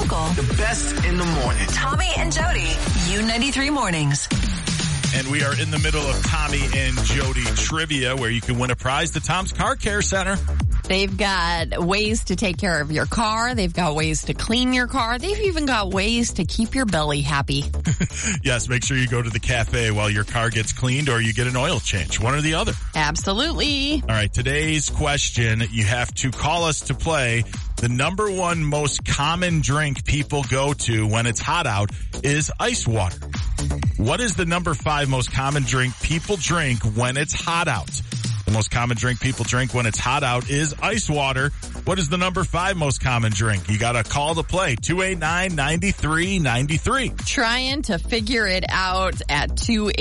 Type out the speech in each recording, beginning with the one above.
Sprinkle. The best in the morning. Tommy and Jody, U93 Mornings. And we are in the middle of Tommy and Jody trivia, where you can win a prize to Tom's Car Care Center. They've got ways to take care of your car. They've got ways to clean your car. They've even got ways to keep your belly happy. Yes, make sure you go to the cafe while your car gets cleaned or you get an oil change, one or the other. Absolutely. All right, today's question, you have to call us to play. The number one most common drink people go to when it's hot out is ice water. What is the number 5 most common drink people drink when it's hot out? The most common drink people drink when it's hot out is ice water. What is the number 5 most common drink? You got to call to play, 289-9393. Trying to figure it out at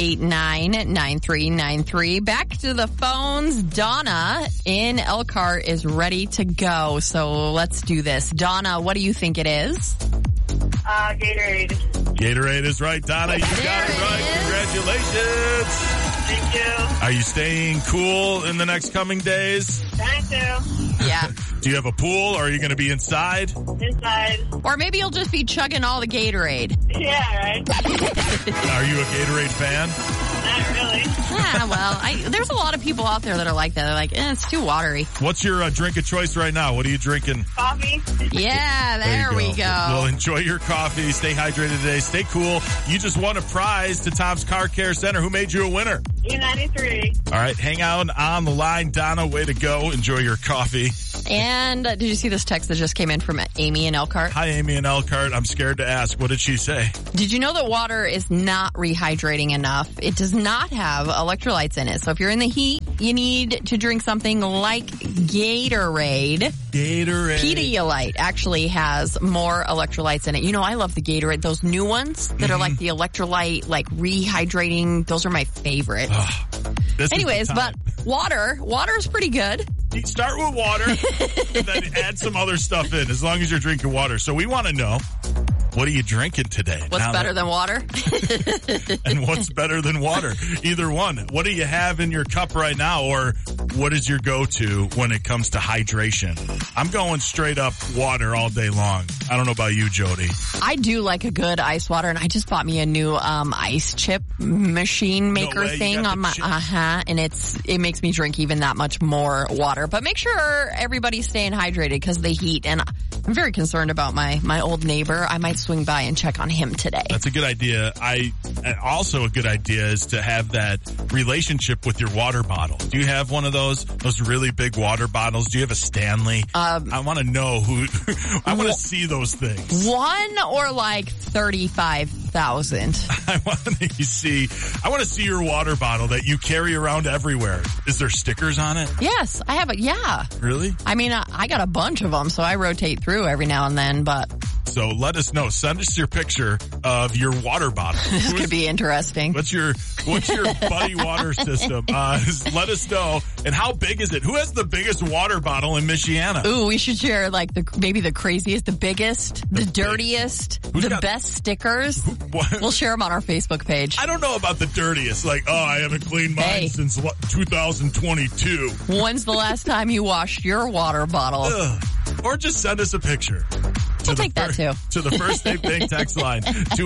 289-9393. Back to the phones. Donna in Elkhart is ready to go. So let's do this. Donna, what do you think it is? Gatorade. Gatorade is right, Donna. You got it right. Congratulations. Thank you. Are you staying cool in the next coming days? Trying to. Yeah. Do you have a pool or are you going to be inside? Inside. Or maybe you'll just be chugging all the Gatorade. Yeah, right? Are you a Gatorade fan? Not really. Yeah, well, there's a lot of people out there that are like that. They're like, it's too watery. What's your drink of choice right now? What are you drinking? Coffee. Yeah, there we go. Well, enjoy your coffee. Stay hydrated today. Stay cool. You just won a prize to Tom's Car Care Center. Who made you a winner? U93. All right, hang out on the line. Donna, way to go. Enjoy your coffee. And did you see this text that just came in from Amy in Elkhart? Hi, Amy in Elkhart. I'm scared to ask. What did she say? Did you know that water is not rehydrating enough? It does not have electrolytes in it. So if you're in the heat, you need to drink something like Gatorade. Gatorade. Pedialyte actually has more electrolytes in it. You know, I love the Gatorade. Those new ones that are like the electrolyte, like rehydrating. Those are my favorite. Anyways, but water is pretty good. Start with water and then add some other stuff in as long as you're drinking water. So we want to know, what are you drinking today? What's better than water? And what's better than water? Either one. What do you have in your cup right now, or what is your go-to when it comes to hydration? I'm going straight up water all day long. I don't know about you, Jody. I do like a good ice water, and I just bought me a new ice chip machine maker thing on my and it makes me drink even that much more water. But make sure everybody's staying hydrated because of the heat, and I'm very concerned about my old neighbor. I might swing by and check on him today. That's a good idea. Also a good idea is to have that relationship with your water bottle. Do you have one of those really big water bottles? Do you have a Stanley? I want to know who. I want to see those things. One or like 35,000. I want to see your water bottle that you carry around everywhere. Is there stickers on it? Yes, I have yeah. Really? I mean, I got a bunch of them, so I rotate through every now and then, but. So let us know. Send us your picture of your water bottle. This could be interesting. What's your buddy water system? Let us know. And how big is it? Who has the biggest water bottle in Michiana? Ooh, we should share like maybe the craziest, the biggest, the dirtiest, the best stickers. We'll share them on our Facebook page. I don't know about the dirtiest. Like, I haven't cleaned mine since 2022. When's the last time you washed your water bottle? Or just send us a picture. We'll take that too. To the First State Bank text line,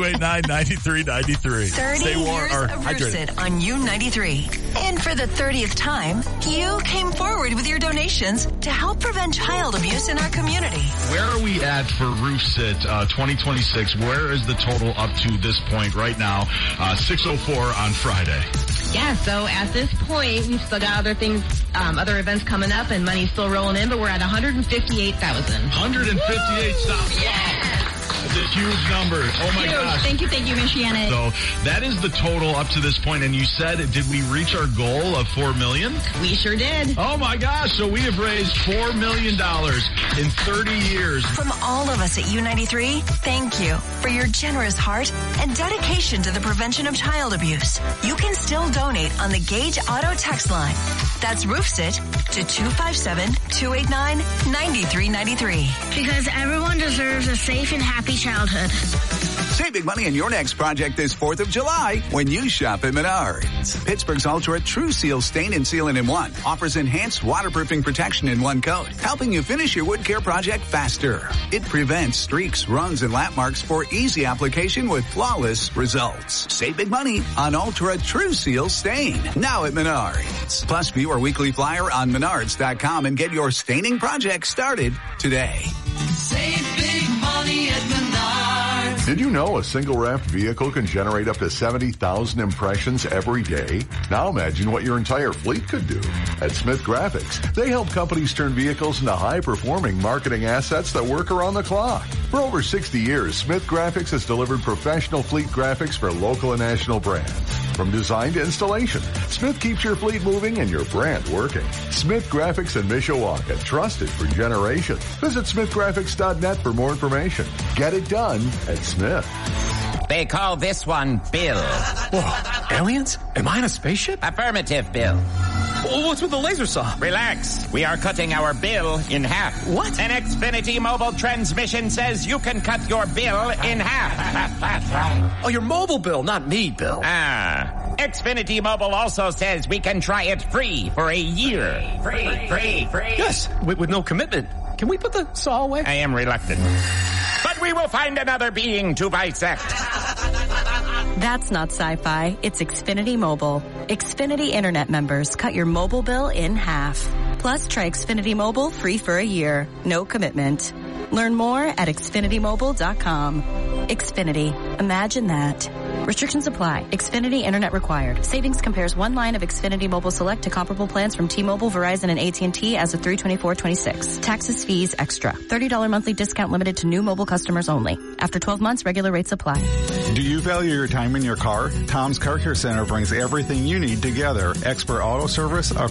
289-9393. 30 Stay warm years or of hydrated. Roofsit on U93. And for the 30th time, you came forward with your donations to help prevent child abuse in our community. Where are we at for Roofsit 2026? Where is the total up to this point right now? 6:04 on Friday. Yeah, so at this point, we've still got other things, other events coming up, and money's still rolling in, but we're at $158,000. $158,000. Yeah. That's a huge number. Oh my gosh. Thank you, Michiana. So that is the total up to this point. And you said, did we reach our goal of $4 million? We sure did. Oh my gosh. So we have raised $4 million in 30 years. From all of us at U93, thank you for your generous heart and dedication to the prevention of child abuse. You can still donate on the Gage Auto text line. That's Roofsit to 257-289-9393. Because everyone deserves a safe and happy happy childhood. Save big money on your next project this 4th of July when you shop at Menards. Pittsburgh's Ultra True Seal Stain and Sealant in One offers enhanced waterproofing protection in one coat, helping you finish your wood care project faster. It prevents streaks, runs, and lap marks for easy application with flawless results. Save big money on Ultra True Seal Stain, now at Menards. Plus, view our weekly flyer on Menards.com and get your staining project started today. Save big money at Menards. Did you know a single wrapped vehicle can generate up to 70,000 impressions every day? Now imagine what your entire fleet could do. At Smith Graphics, they help companies turn vehicles into high-performing marketing assets that work around the clock. For over 60 years, Smith Graphics has delivered professional fleet graphics for local and national brands. From design to installation, Smith keeps your fleet moving and your brand working. Smith Graphics in Mishawaka, trusted for generations. Visit smithgraphics.net for more information. Get it done at Smith. They call this one Bill. Whoa, aliens? Am I in a spaceship? Affirmative, Bill. What's with the laser saw? Relax. We are cutting our bill in half. What? An Xfinity mobile transmission says you can cut your bill in half. Oh, your mobile bill, not me, Bill. Xfinity Mobile also says we can try it free for a year. Free. Yes, with no commitment. Can we put the saw away? I am reluctant. But we will find another being to bisect. That's not sci-fi. It's Xfinity Mobile. Xfinity Internet members cut your mobile bill in half. Plus, try Xfinity Mobile free for a year. No commitment. Learn more at XfinityMobile.com. Xfinity. Imagine that. Restrictions apply. Xfinity Internet required. Savings compares one line of Xfinity Mobile Select to comparable plans from T-Mobile, Verizon, and AT&T as of 3/24/26. Taxes, fees, extra. $30 monthly discount limited to new mobile customers only. After 12 months, regular rates apply. Do you value your time in your car? Tom's Car Care Center brings everything you need together. Expert auto service, a